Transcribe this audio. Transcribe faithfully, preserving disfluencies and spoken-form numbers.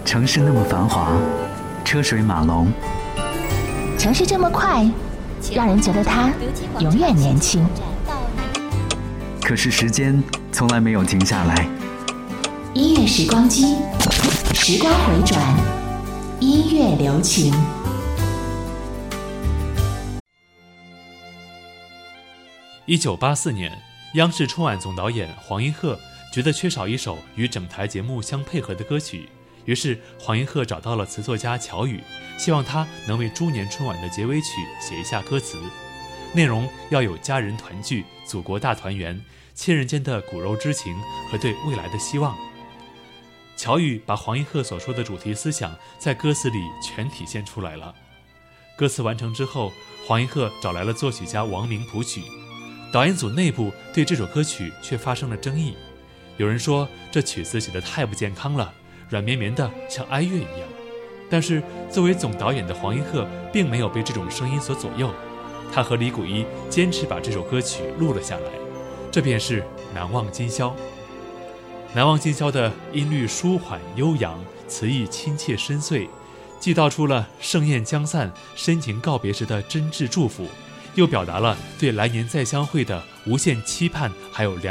城市那么繁华，车水马龙， 城市这么快，让人觉得它永远年轻。 可是时间从来没有停下来。 音乐时光机，时光回转，音乐留情。 一九八四年，央视春晚总导演黄一鹤觉得缺少一首与整台节目相配合的歌曲，于是黄一鹤找到了词作家乔羽，希望他能为猪年春晚的结尾曲写一下歌词，内容要有家人团聚、祖国大团圆、亲人间的骨肉之情和对未来的希望。乔羽把黄一鹤所说的主题思想在歌词里全体现出来了。歌词完成之后，黄一鹤找来了作曲家王明谱曲，导演组内部对这首歌曲却发生了争议，有人说这曲子写得太不健康了，软绵绵的像哀乐一样。但是作为总导演的黄一鹤并没有被这种声音所左右，他和李谷一坚持把这首歌曲录了下来，这便是《难忘今宵》。难忘今宵的音律舒缓悠扬，词意亲切深邃，既道出了盛宴将散、深情告别时的真挚祝福，又表达了对来年再相会的无限期盼，还有